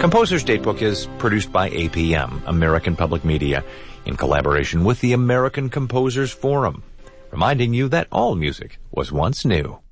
Composer's Datebook is produced by APM, American Public Media, in collaboration with the American Composers Forum, reminding you that all music was once new.